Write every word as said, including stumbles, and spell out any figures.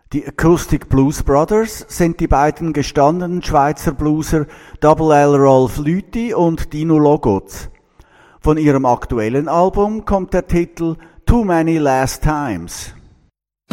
Die Acoustic Blues Brothers sind die beiden gestandenen Schweizer Blueser Double L Rolf Lüthi und Dino Logotz. Von ihrem aktuellen Album kommt der Titel Too Many Last Times.